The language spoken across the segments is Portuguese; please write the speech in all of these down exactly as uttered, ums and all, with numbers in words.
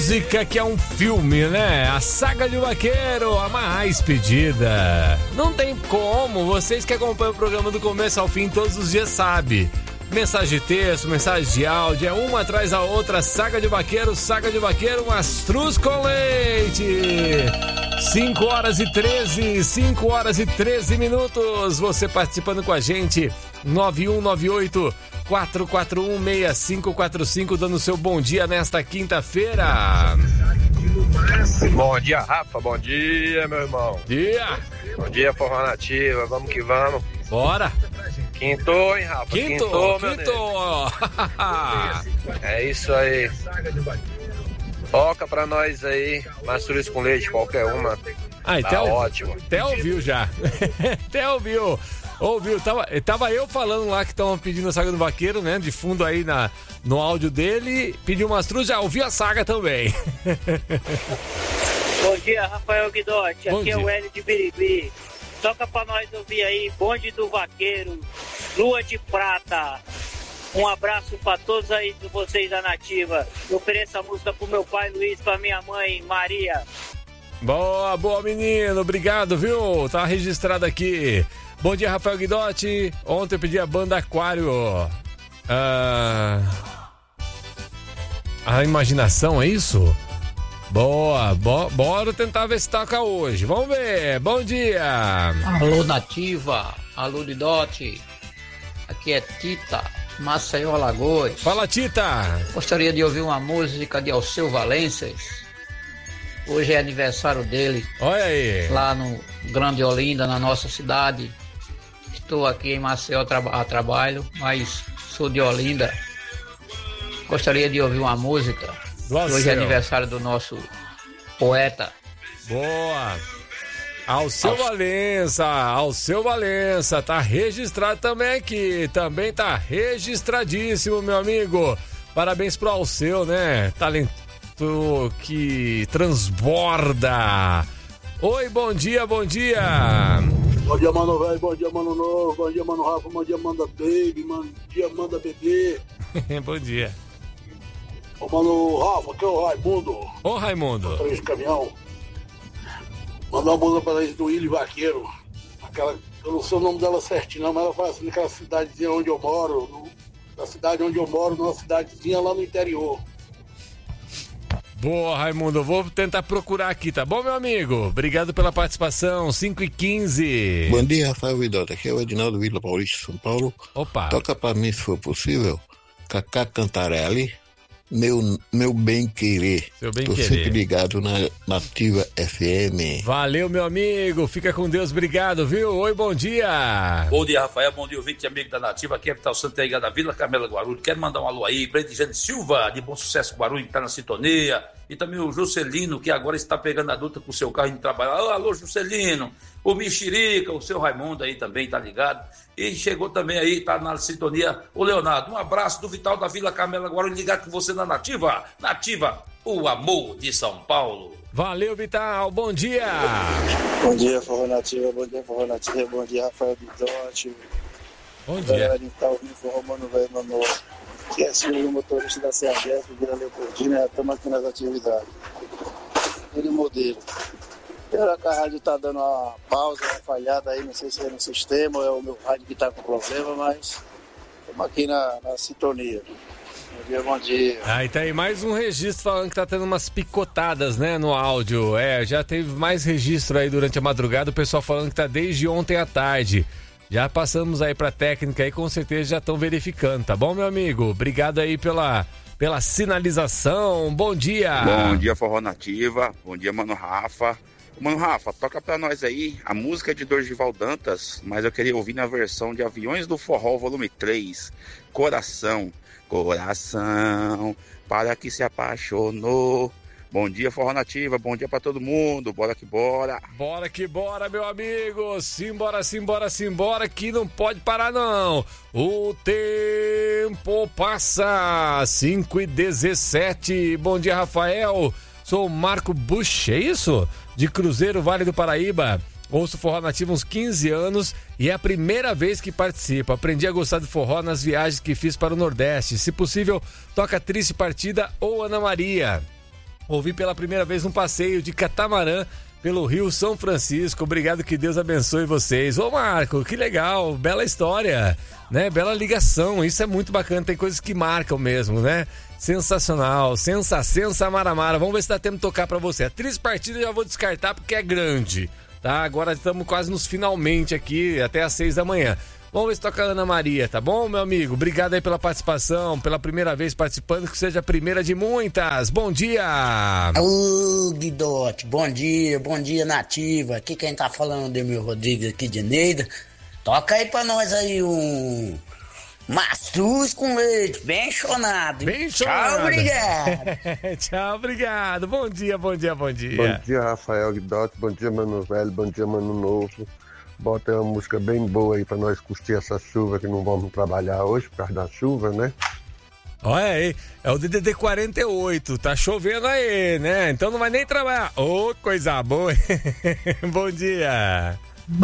música que é um filme, né? A Saga de Vaqueiro, a mais pedida. Não tem como, vocês que acompanham o programa do começo ao fim todos os dias sabem. Mensagem de texto, mensagem de áudio, é uma atrás da outra. Saga de Vaqueiro, Saga de Vaqueiro, um astruz com leite. cinco horas e treze, cinco horas e treze minutos. Você participando com a gente, nove um nove oito, quatro quatro um, seis cinco quatro cinco, dando seu bom dia nesta quinta-feira. Bom dia, Rafa, bom dia, meu irmão. Dia. Bom dia, Forró Nativa, vamos que vamos. Bora. Quintou, hein, Rafa? Quintou, Quintou, quintou. É isso aí. Toca pra nós aí, mastruz com leite, qualquer uma. Ah, tá até ótimo. Até ouviu já. Até ouviu. Ouviu, tava, tava eu falando lá que estavam pedindo a Saga do Vaqueiro, né? De fundo aí na, no áudio dele. Pediu uma astruz, já ouviu a saga também. Bom dia, Rafael Guidotti. Bom Aqui dia. é o Hélio de Birigui. Toca pra nós ouvir aí, Bonde do Vaqueiro, Lua de Prata. Um abraço pra todos aí de vocês da Nativa. Eu ofereço a música pro meu pai Luiz, pra minha mãe Maria. Boa, boa, menino. Obrigado, viu? Tá registrado aqui. Bom dia, Rafael Guidotti. Ontem eu pedi a banda Aquário. Ah, a imaginação, é isso? Boa, bo, bora tentar ver se toca hoje. Vamos ver. Bom dia. Alô, Nativa. Alô, Guidotti. Aqui é Tita, Maceió, Alagoas. Fala, Tita. Gostaria de ouvir uma música de Alceu Valenças. Hoje é aniversário dele. Olha aí. Lá no Grande Olinda, na nossa cidade. Estou aqui em Maceió a trabalho, mas sou de Olinda. Gostaria de ouvir uma música. Hoje é aniversário do nosso poeta. Boa. Alceu Valença, Alceu Valença, tá registrado também aqui. Também tá registradíssimo, meu amigo. Parabéns pro Alceu, né? Talento que transborda. Oi, bom dia, bom dia. Bom dia, mano velho, bom dia, mano novo, bom dia, mano Rafa, bom dia, manda baby, bom dia, manda bebê. Bom dia. Ô, mano Rafa, aqui é o Raimundo. Ô, Raimundo. Três caminhão. Mandar uma música pra eles do Willy Vaqueiro. Aquela, eu não sei o nome dela certinho, não, mas ela faz assim naquela cidadezinha onde eu moro, no, na cidade onde eu moro, numa cidadezinha lá no interior. Boa, Raimundo, eu vou tentar procurar aqui, tá bom, meu amigo? Obrigado pela participação, cinco e quinze. Bom dia, Rafael Guidotti, aqui é o Edinaldo Vila Paulista, São Paulo. Opa. Toca pra mim, se for possível, Cacá Cantarelli, meu, meu bem querer. Seu bem Tô querer. sempre ligado na Nativa F M. Valeu, meu amigo, fica com Deus, obrigado, viu? Oi, bom dia. Bom dia, Rafael, bom dia, ouvinte amigo da Nativa, aqui é Vital Santiago da Vila Camela Guarulhos. Quero mandar um alô aí, Bredijane Silva, de Bom Sucesso Guarulhos, que tá na sintonia, e também o Juscelino, que agora está pegando a adulta com o seu carro indo trabalhar. Alô, alô, Juscelino, o Mexerica, o seu Raimundo aí também, tá ligado? E chegou também aí, tá na sintonia, o Leonardo. Um abraço do Vital da Vila Camela Guarulhos, ligado com você na Nativa. Nativa, o amor de São Paulo. Valeu, Vital, bom dia. Bom dia, Forró Nativa, bom dia, Forró Nativa, bom dia, Rafael Guidotti. Bom dia. Galera de tá ouvindo Forró Mano Velho Mano, que é Silvio, motorista da C A G S, Vila Leopoldina, estamos aqui nas atividades. Aquele modelo. Será que a rádio tá dando uma pausa, uma falhada aí, não sei se é no sistema ou é o meu rádio que tá com problema, mas estamos aqui na, na sintonia. Bom dia, bom dia. Aí tá aí mais um registro falando que tá tendo umas picotadas, né, no áudio. É, já teve mais registro aí durante a madrugada, o pessoal falando que tá desde ontem à tarde. Já passamos aí pra técnica aí, com certeza já estão verificando, tá bom, meu amigo? Obrigado aí pela, pela sinalização, bom dia. Bom dia, Forró Nativa, bom dia, Mano Rafa. Mano Rafa, toca pra nós aí, a música é de Dorival Dantas, mas eu queria ouvir na versão de Aviões do Forró, volume três, Coração, Coração, para que se apaixonou. Bom dia, Forró Nativa, bom dia pra todo mundo, bora que bora. Bora que bora, meu amigo, simbora, simbora, simbora, que não pode parar não. O tempo passa, cinco e dezessete, bom dia, Rafael, sou o Marco Bush, é isso? De Cruzeiro, Vale do Paraíba. Ouço forró nativo há uns quinze anos e é a primeira vez que participo. Aprendi a gostar de forró nas viagens que fiz para o Nordeste. Se possível, toca Triste Partida ou Ana Maria. Ouvi pela primeira vez um passeio de catamarã pelo Rio São Francisco. Obrigado, que Deus abençoe vocês. Ô Marco, que legal, bela história, né? Bela ligação, isso é muito bacana, tem coisas que marcam mesmo, né? Sensacional, sensa, sensa, maramara. Vamos ver se dá tempo de tocar pra você. A três partidas eu já vou descartar porque é grande, tá? Agora estamos quase nos finalmente aqui, até às seis da manhã. Vamos ver se toca a Ana Maria, tá bom, meu amigo? Obrigado aí pela participação, pela primeira vez participando, que seja a primeira de muitas. Bom dia! Ô, Guidote, bom dia, bom dia, Nativa. Aqui quem tá falando é o Demir Rodrigues aqui de Neida. Toca aí pra nós aí um mastruz com leite, bem chonado. Bem chonado. Tchau, obrigado. Tchau, obrigado. Bom dia, bom dia, bom dia. Bom dia, Rafael Guidote, bom dia, Mano Velho, bom dia, Mano Novo. Bota uma música bem boa aí pra nós curtir essa chuva, que não vamos trabalhar hoje por causa da chuva, né? Olha aí, é o D D D quarenta e oito, tá chovendo aí, né? Então não vai nem trabalhar. Ô, oh, coisa boa. Bom dia.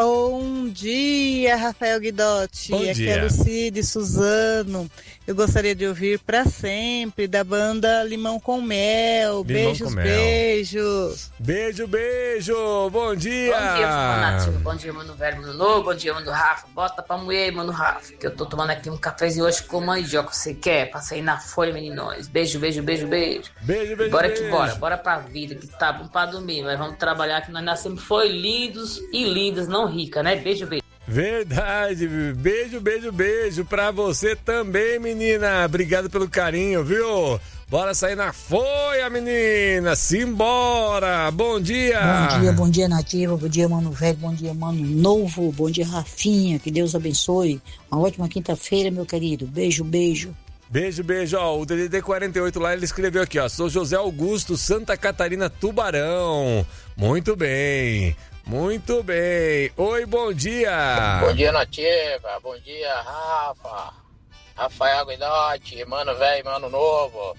Bom dia, Rafael Guidotti. Bom Aqui dia. é Lucide Suzano. Eu gostaria de ouvir pra sempre da banda Limão com Mel. Limão beijos, com mel. beijos. Beijo, beijo. Bom dia. Bom dia, Nativa. Bom dia, Mano Velho, Mano Novo. Bom dia, Mano Rafa. Bota pra mulher, Mano Rafa, que eu tô tomando aqui um cafezinho hoje com mandioca. Você quer? Passei na folha, meninos. Beijo, beijo, beijo, beijo. Beijo, beijo, Bora beijo. que bora. Bora pra vida, que tá bom pra dormir. Mas vamos trabalhar, que nós nascemos foi lindos e lindas, não rica, né? Beijo, beijo. Verdade, beijo, beijo, beijo pra você também, menina. Obrigado pelo carinho, viu? Bora sair na folha, menina. Simbora. Bom dia. Bom dia, bom dia, Nativa. Bom dia, Mano Velho. Bom dia, Mano Novo. Bom dia, Rafinha. Que Deus abençoe. Uma ótima quinta-feira, meu querido. Beijo, beijo. Beijo, beijo, ó, o D D D quarenta e oito lá, ele escreveu aqui, ó, sou José Augusto, Santa Catarina, Tubarão. Muito bem, muito bem. Oi, bom dia. Bom dia, Nativa. Bom dia, Rafa. Rafael Guidotti, Mano Velho, Mano Novo.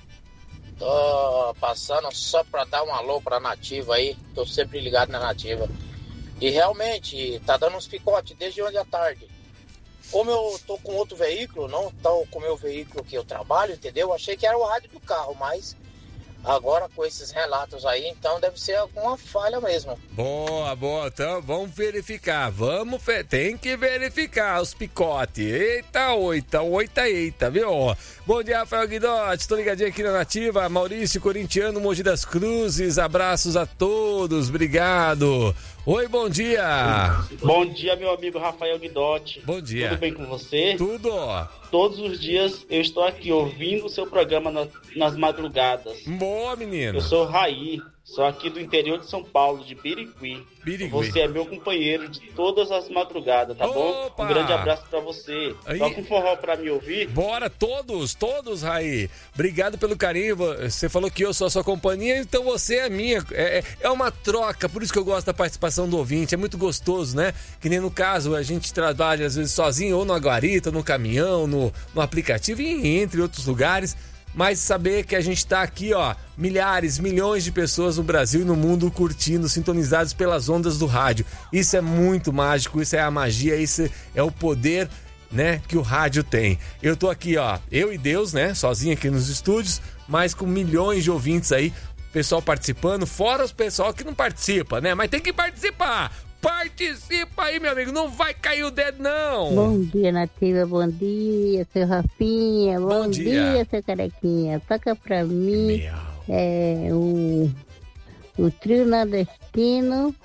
Tô passando só pra dar um alô pra Nativa aí, tô sempre ligado na Nativa. E realmente, tá dando uns picotes desde ontem à tarde. Como eu tô com outro veículo, não tô com o meu veículo que eu trabalho, entendeu? Achei que era o rádio do carro, mas agora com esses relatos aí, então deve ser alguma falha mesmo. Boa, boa, então vamos verificar, vamos, fe... tem que verificar os picotes. Eita, oita, oita, eita, viu? Bom dia, Rafael Guidotti, tô ligadinho aqui na Nativa, Maurício Corintiano, Mogi das Cruzes, abraços a todos, obrigado. Oi, bom dia. Bom dia, meu amigo Rafael Guidotti. Bom dia. Tudo bem com você? Tudo. Todos os dias eu estou aqui ouvindo o seu programa na, nas madrugadas. Boa, menino. Eu sou Raí, sou aqui do interior de São Paulo, de Birigui. Birigui. Você é meu companheiro de todas as madrugadas, tá bom? Um grande abraço pra você. Aí. Toca um forró pra me ouvir. Bora, todos, todos, Raí. Obrigado pelo carinho. Você falou que eu sou a sua companhia, então você é a minha. É, é uma troca, por isso que eu gosto da participação do ouvinte. É muito gostoso, né? Que nem no caso, a gente trabalha às vezes sozinho, ou na guarita, no caminhão, no, no aplicativo e entre outros lugares. Mas saber que a gente tá aqui, ó, milhares, milhões de pessoas no Brasil e no mundo curtindo, sintonizados pelas ondas do rádio. Isso é muito mágico, isso é a magia, isso é o poder, né, que o rádio tem. Eu tô aqui, ó, eu e Deus, né, sozinho aqui nos estúdios, mas com milhões de ouvintes aí, pessoal participando, fora os pessoal que não participa, né, mas tem que participar. Participa aí, meu amigo, não vai cair o dedo, não. Bom dia, Nativa, bom dia, seu Rafinha, bom, Bom dia. dia, seu Carequinha. Toca pra mim é, o, o trio nordestino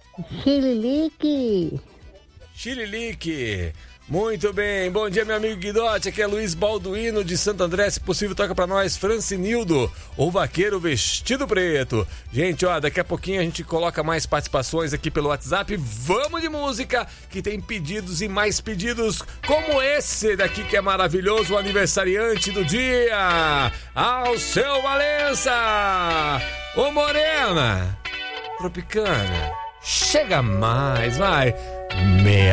Chililique. Chililique. Muito bem, bom dia, meu amigo Guidotti, aqui é Luiz Balduino de Santo André, se possível toca pra nós Francinildo, o vaqueiro vestido preto. Gente, ó, daqui a pouquinho a gente coloca mais participações aqui pelo WhatsApp, vamos de música, que tem pedidos e mais pedidos, como esse daqui que é maravilhoso, o aniversariante do dia, Alceu Valença, ô Morena, Tropicana, chega mais, vai, meia